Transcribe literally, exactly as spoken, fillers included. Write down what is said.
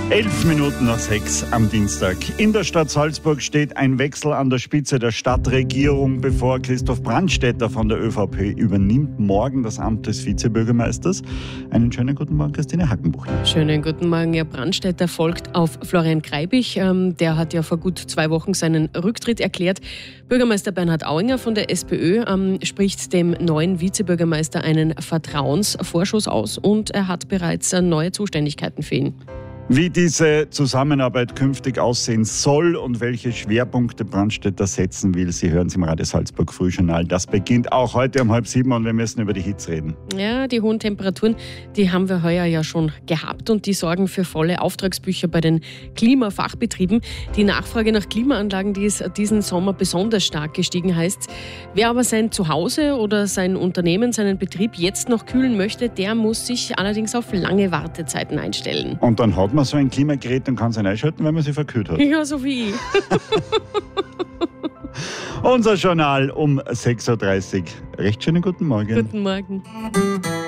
Elf Minuten nach sechs am Dienstag. In der Stadt Salzburg steht ein Wechsel an der Spitze der Stadtregierung bevor. Christoph Brandstätter von der ÖVP übernimmt morgen das Amt des Vizebürgermeisters. Einen schönen guten Morgen, Christine Hackenbuchner. Schönen guten Morgen. Herr Brandstätter folgt auf Florian Greibich. Der hat ja vor gut zwei Wochen seinen Rücktritt erklärt. Bürgermeister Bernhard Auinger von der SPÖ spricht dem neuen Vizebürgermeister einen Vertrauensvorschuss aus und er hat bereits neue Zuständigkeiten für ihn. Wie diese Zusammenarbeit künftig aussehen soll und welche Schwerpunkte Brandstätter setzen will, Sie hören es im Radio Salzburg Frühjournal. Das beginnt auch heute um halb sieben und wir müssen über die Hitze reden. Ja, die hohen Temperaturen, die haben wir heuer ja schon gehabt und die sorgen für volle Auftragsbücher bei den Klimafachbetrieben. Die Nachfrage nach Klimaanlagen, die ist diesen Sommer besonders stark gestiegen, heißt, wer aber sein Zuhause oder sein Unternehmen, seinen Betrieb jetzt noch kühlen möchte, der muss sich allerdings auf lange Wartezeiten einstellen. Und dann hat man so ein Klimagerät und kann es einschalten, wenn man sich verkühlt hat. Ja, so wie ich. Unser Journal um sechs Uhr dreißig. Recht schönen guten Morgen. Guten Morgen.